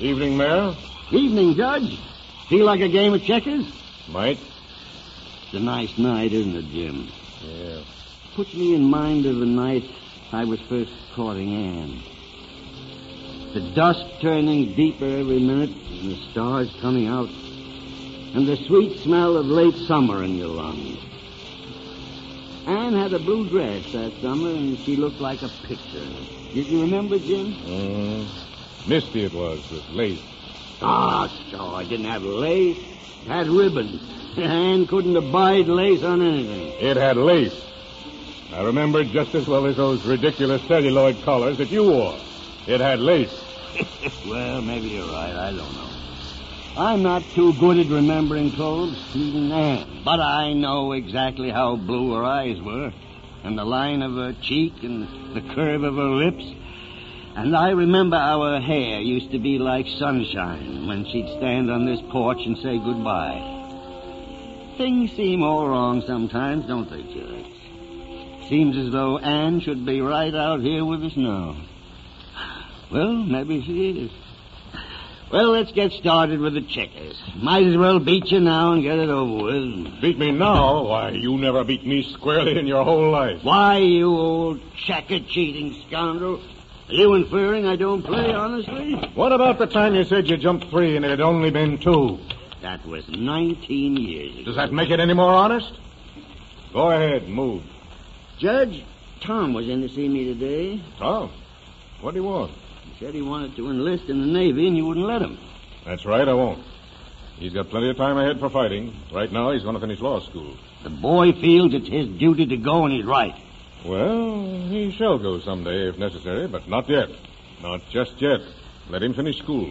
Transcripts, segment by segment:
Evening, Mayor. Evening, Judge. Feel like a game of checkers? Might. It's a nice night, isn't it, Jim? Yeah. Puts me in mind of the night I was first courting Anne. The dusk turning deeper every minute, and the stars coming out, and the sweet smell of late summer in your lungs. Anne had a blue dress that summer, and she looked like a picture. Did you remember, Jim? Misty it was, with lace. Ah, sure. It didn't have lace. It had ribbons. Anne couldn't abide lace on anything. It had lace. I remember it just as well as those ridiculous celluloid collars that you wore. It had lace. Well, maybe you're right. I don't know. I'm not too good at remembering clothes, even Anne. But I know exactly how blue her eyes were, and the line of her cheek, and the curve of her lips. And I remember how her hair used to be like sunshine when she'd stand on this porch and say goodbye. Things seem all wrong sometimes, don't they, Judge? Seems as though Anne should be right out here with us now. Well, maybe she is. Well, let's get started with the checkers. Might as well beat you now and get it over with. Beat me now? Why, you never beat me squarely in your whole life. Why, you old checker-cheating scoundrel? Are you inferring I don't play honestly? What about the time you said you jumped 3 and it had only been 2? That was 19 years ago. Does that make it any more honest? Go ahead, move. Judge, Tom was in to see me today. Tom? What do you want? He said he wanted to enlist in the Navy and you wouldn't let him. That's right, I won't. He's got plenty of time ahead for fighting. Right now, he's going to finish law school. The boy feels it's his duty to go, and he's right. Well, he shall go someday if necessary, but not yet. Not just yet. Let him finish school.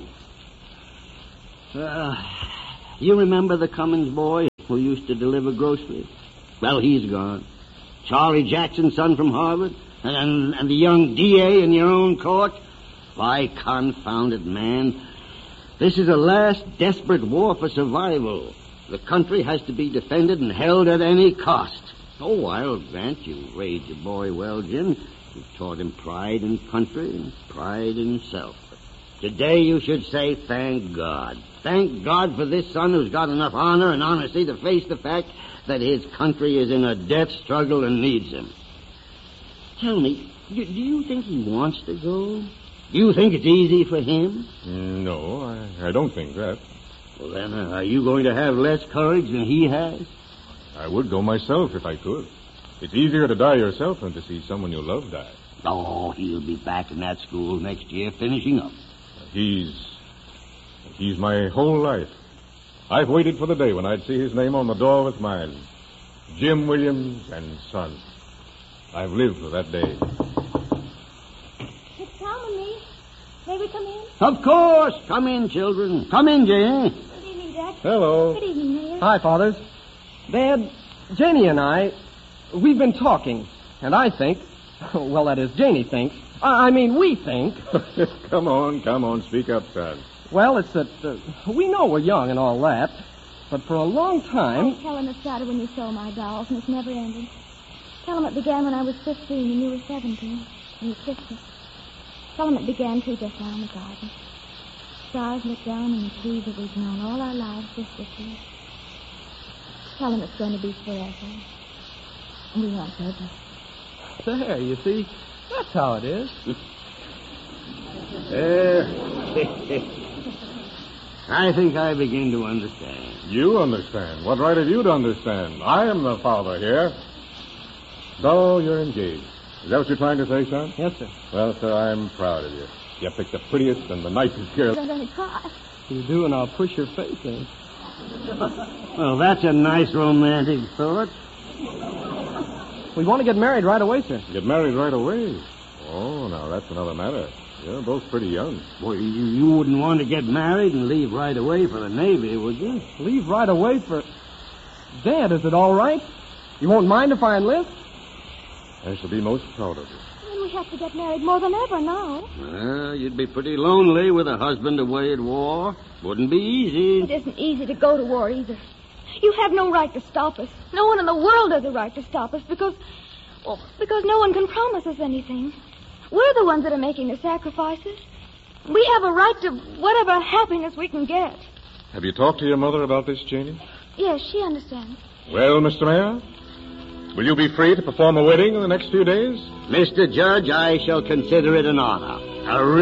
You remember the Cummins boy who used to deliver groceries? Well, he's gone. Charlie Jackson's son from Harvard, and the young DA in your own court. Why, confound it, man. This is a last desperate war for survival. The country has to be defended and held at any cost. Oh, I'll grant you raised your boy well, Jim. You taught him pride in country and pride in self. Today you should say, thank God. Thank God for this son who's got enough honor and honesty to face the fact that his country is in a death struggle and needs him. Tell me, do you think he wants to go? Do you think it's easy for him? No, I don't think that. Well, then, are you going to have less courage than he has? I would go myself if I could. It's easier to die yourself than to see someone you love die. Oh, he'll be back in that school next year finishing up. He's my whole life. I've waited for the day when I'd see his name on the door with mine. Jim Williams and Son. I've lived for that day. It's Tom and me. May we come in? Of course. Come in, children. Come in, Jane. Good evening, Dad. Hello. Good evening, Mayor. Hi, Fathers. Dad, Janie and I, we've been talking, and I think, well, that is, Janie thinks, we think. Come on, speak up, son. Well, it's that we know we're young and all that, but for a long time... Tell him it started when you stole my dolls, and it's never ended. Tell him it began when I was 15 and you were 17, and you kissed me. Tell him it began, too, just now in the garden. Stars look down and the trees that we've known all our lives just this year. Tell him it's going to be forever. And we want to. There, you see, that's how it is. I think I begin to understand. You understand? What right have you to understand? I am the father here. So you're engaged. Is that what you're trying to say, son? Yes, sir. Well, sir, I'm proud of you. You picked the prettiest and the nicest girl. I'm going to cry. You do, and I'll push your face in. Well, that's a nice romantic thought. We want to get married right away, sir. Get married right away? Oh, now that's another matter. You're both pretty young. Well, you wouldn't want to get married and leave right away for the Navy, would you? Leave right away for... Dad, is it all right? You won't mind if I enlist? I shall be most proud of you. Then we have to get married more than ever now. Well, you'd be pretty lonely with a husband away at war. Wouldn't be easy. It isn't easy to go to war either. You have no right to stop us. No one in the world has a right to stop us because no one can promise us anything. We're the ones that are making the sacrifices. We have a right to whatever happiness we can get. Have you talked to your mother about this, Janie? Yes, she understands. Well, Mr. Mayor, will you be free to perform a wedding in the next few days? Mr. Judge, I shall consider it an honor. A